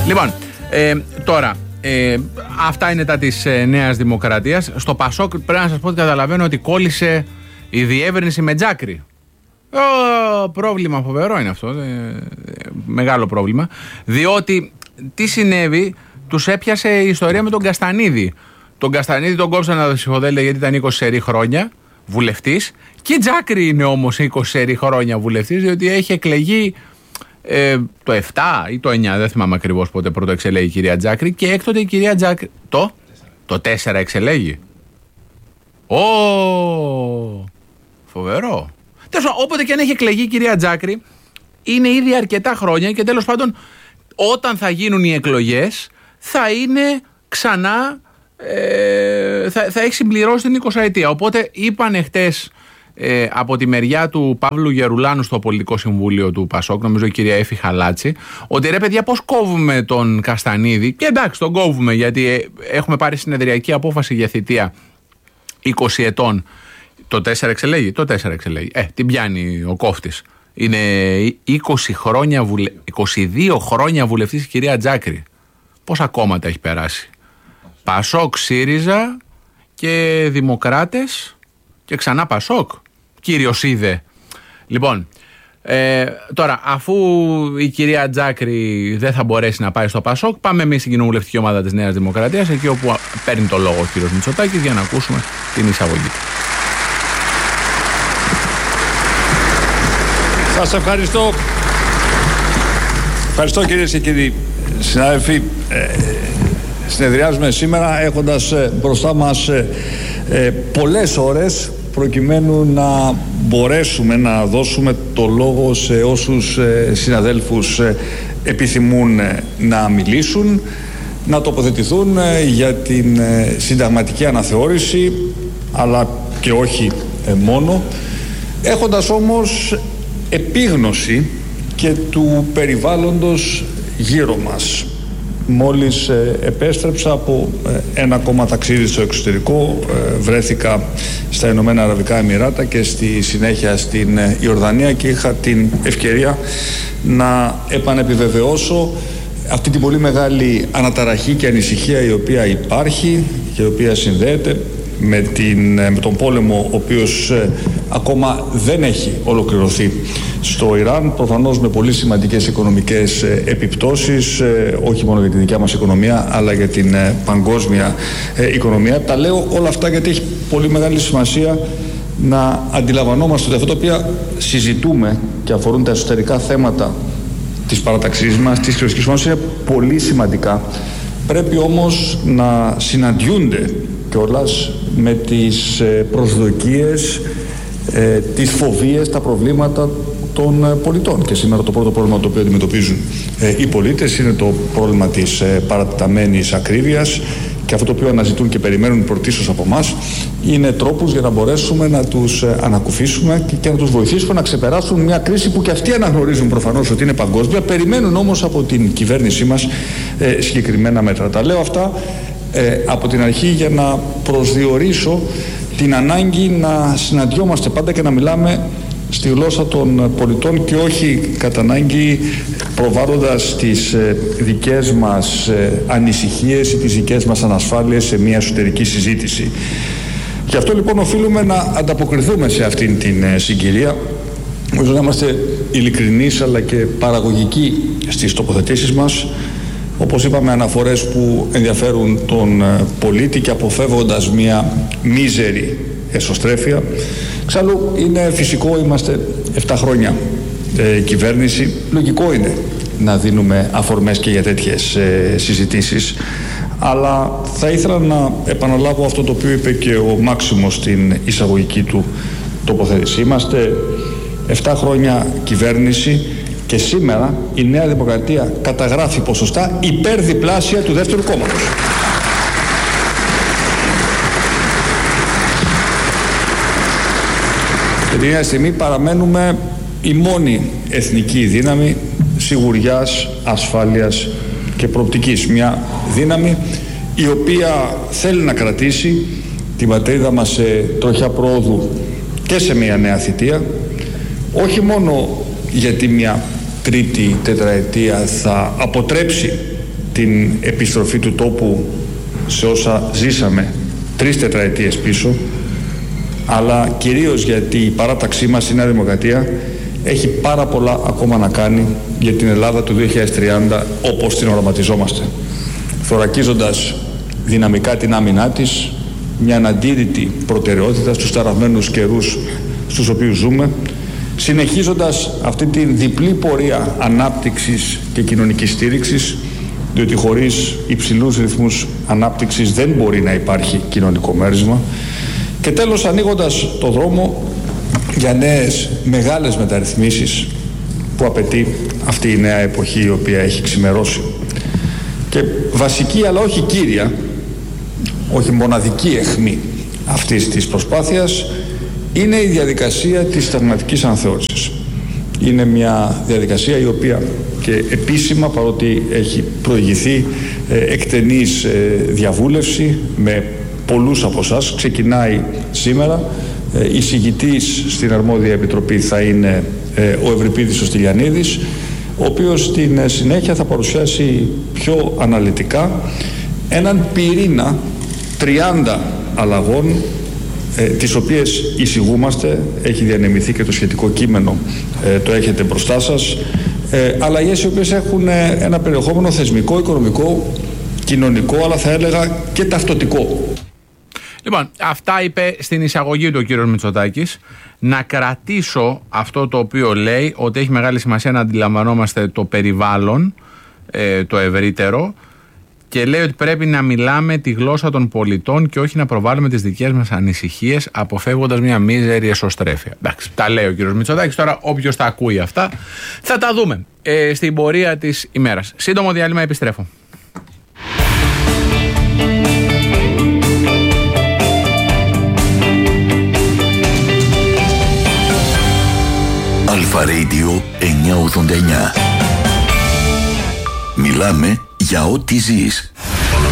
Λοιπόν, τώρα, αυτά είναι τα της Νέας Δημοκρατίας. Στο Πασόκ πρέπει να σας πω ότι καταλαβαίνω ότι κόλλησε η διεύρυνση με Τζάκρη. Πρόβλημα φοβερό είναι αυτό, μεγάλο πρόβλημα, διότι τι συνέβη, τους έπιασε η ιστορία με τον Καστανίδη. Τον Καστανίδη τον κόψαν από το ψηφοδέλτιο γιατί ήταν 20 σερί χρόνια βουλευτής, και Τζάκρη είναι όμως 20 σερί χρόνια βουλευτής, διότι έχει εκλεγεί το 7 ή το 9, δεν θυμάμαι ακριβώς πότε πρώτο εξελέγει η κυρία Τζάκρη, και έκτοτε η κυρία Τζάκρη το 4 εξελέγει. Φοβερό. Όποτε και αν έχει εκλεγεί η κυρία Τζάκρη, είναι ήδη αρκετά χρόνια, και τέλος πάντων όταν θα γίνουν οι εκλογές θα είναι ξανά, θα έχει συμπληρώσει την 20 ετία. Οπότε είπανε χτες από τη μεριά του Παύλου Γερουλάνου στο Πολιτικό Συμβούλιο του Πασόκ, νομίζω η κυρία Έφη Χαλάτση, ότι ρε παιδιά, πώς κόβουμε τον Καστανίδη? Και εντάξει, τον κόβουμε γιατί έχουμε πάρει συνεδριακή απόφαση για θητεία 20 ετών. Το 4 εξελέγει, το 4 εξελέγει. Την πιάνει ο κόφτης. Είναι 22 χρόνια βουλευτής η κυρία Τζάκρη. Πόσα κόμματα έχει περάσει? Πασόκ, ΣΥΡΙΖΑ και Δημοκράτες και ξανά Πασόκ. Κύριος είδε. Λοιπόν, τώρα αφού η κυρία Τζάκρη δεν θα μπορέσει να πάει στο Πασόκ, πάμε εμείς στην κοινοβουλευτική ομάδα της Νέας Δημοκρατίας, εκεί όπου παίρνει το λόγο ο κύριος Μητσοτάκης, για να ακούσουμε την εισαγωγή του. Σας ευχαριστώ. Ευχαριστώ κυρίες και κύριοι συνάδελφοι. Συνεδριάζουμε σήμερα έχοντας μπροστά μας πολλές ώρες, προκειμένου να μπορέσουμε να δώσουμε το λόγο σε όσους συναδέλφους επιθυμούν να μιλήσουν, να τοποθετηθούν για την συνταγματική αναθεώρηση, αλλά και όχι μόνο, έχοντας όμως επίγνωση και του περιβάλλοντος γύρω μας. Μόλις επέστρεψα από ένα ακόμα ταξίδι στο εξωτερικό, βρέθηκα στα Ηνωμένα Αραβικά Εμιράτα και στη συνέχεια στην Ιορδανία, και είχα την ευκαιρία να επανεπιβεβαιώσω αυτή την πολύ μεγάλη αναταραχή και ανησυχία η οποία υπάρχει και η οποία συνδέεται με τον πόλεμο, ο οποίος ακόμα δεν έχει ολοκληρωθεί στο Ιράν, προφανώς με πολύ σημαντικές οικονομικές επιπτώσεις, όχι μόνο για τη δικιά μας οικονομία, αλλά για την παγκόσμια οικονομία. Τα λέω όλα αυτά γιατί έχει πολύ μεγάλη σημασία να αντιλαμβανόμαστε ότι αυτά τα οποία συζητούμε και αφορούν τα εσωτερικά θέματα της παραταξής μας, της κοινωνικής μας, είναι πολύ σημαντικά. Πρέπει όμως να συναντιούνται κιόλας με τις προσδοκίες, τις φοβίες, τα προβλήματα των πολιτών. Και σήμερα το πρώτο πρόβλημα το οποίο αντιμετωπίζουν οι πολίτες είναι το πρόβλημα της παρατεταμένης ακρίβειας, και αυτό το οποίο αναζητούν και περιμένουν πρωτίστως από εμάς είναι τρόπους για να μπορέσουμε να τους ανακουφίσουμε και να τους βοηθήσουμε να ξεπεράσουν μια κρίση που και αυτοί αναγνωρίζουν προφανώς ότι είναι παγκόσμια, περιμένουν όμως από την κυβέρνησή μας συγκεκριμένα μέτρα. Τα λέω αυτά από την αρχή για να προσδιορίσω την ανάγκη να συναντιόμαστε πάντα και να μιλάμε στη γλώσσα των πολιτών, και όχι κατά ανάγκη προβάλλοντας τις δικές μας ανησυχίες ή τις δικές μας ανασφάλειες σε μια εσωτερική συζήτηση. Γι' αυτό λοιπόν οφείλουμε να ανταποκριθούμε σε αυτήν την συγκυρία, ώστε να είμαστε ειλικρινείς αλλά και παραγωγικοί στις τοποθετήσεις μας, όπως είπαμε, αναφορές που ενδιαφέρουν τον πολίτη και αποφεύγοντας μια μίζερη εσωστρέφεια. Εξάλλου είναι φυσικό, είμαστε 7 χρόνια κυβέρνηση, λογικό είναι να δίνουμε αφορμές και για τέτοιες συζητήσεις, αλλά θα ήθελα να επαναλάβω αυτό το οποίο είπε και ο Μάξιμος στην εισαγωγική του τοποθέτηση. Είμαστε 7 χρόνια κυβέρνηση και σήμερα η Νέα Δημοκρατία καταγράφει ποσοστά υπερδιπλάσια του δεύτερου κόμματος. Και την ίδια στιγμή παραμένουμε η μόνη εθνική δύναμη σιγουριάς, ασφάλειας και προοπτικής. Μια δύναμη η οποία θέλει να κρατήσει την πατρίδα μας σε τροχιά προόδου και σε μια νέα θητεία, όχι μόνο γιατί μια τρίτη τετραετία θα αποτρέψει την επιστροφή του τόπου σε όσα ζήσαμε 3 τετραετίες πίσω, αλλά κυρίως γιατί η παράταξή μας, η Νέα Δημοκρατία, έχει πάρα πολλά ακόμα να κάνει για την Ελλάδα του 2030 όπως την οραματιζόμαστε, θωρακίζοντας δυναμικά την άμυνά της, μια αναντήρητη προτεραιότητα στους ταραγμένους καιρούς στους οποίους ζούμε, συνεχίζοντας αυτή την διπλή πορεία ανάπτυξης και κοινωνικής στήριξης, διότι χωρίς υψηλούς ρυθμούς ανάπτυξης δεν μπορεί να υπάρχει κοινωνικό μέρισμα, και τέλος ανοίγοντας το δρόμο για νέες μεγάλες μεταρρυθμίσεις που απαιτεί αυτή η νέα εποχή η οποία έχει ξημερώσει. Και βασική αλλά όχι κύρια, όχι μοναδική αιχμή αυτής της προσπάθειας είναι η διαδικασία της συνταγματικής αναθεώρησης. Είναι μια διαδικασία η οποία και επίσημα, παρότι έχει προηγηθεί εκτενής διαβούλευση με πολλούς από εσάς, ξεκινάει σήμερα. Εισηγητής στην αρμόδια επιτροπή θα είναι ο Ευρυπίδης ο Στυλιανίδης, ο οποίος στην συνέχεια θα παρουσιάσει πιο αναλυτικά έναν πυρήνα 30 αλλαγών, τις οποίες εισηγούμαστε. Έχει διανεμηθεί και το σχετικό κείμενο, το έχετε μπροστά σας. Αλλαγές οι οποίες έχουν ένα περιεχόμενο θεσμικό, οικονομικό, κοινωνικό, αλλά θα έλεγα και ταυτοτικό. Λοιπόν, αυτά είπε στην εισαγωγή του ο κύριος Μητσοτάκης. Να κρατήσω αυτό το οποίο λέει, ότι έχει μεγάλη σημασία να αντιλαμβανόμαστε το περιβάλλον, το ευρύτερο, και λέει ότι πρέπει να μιλάμε τη γλώσσα των πολιτών και όχι να προβάλλουμε τις δικές μας ανησυχίες, αποφεύγοντας μια μίζερη εσωστρέφεια. Εντάξει, τα λέει ο κύριος Μητσοτάκης. Τώρα όποιος τα ακούει αυτά θα τα δούμε στην πορεία της ημέρας. Σύντομο διάλειμμα, επιστρέφω. Αλφα Radio 989. Μιλάμε για ό,τι ζεις.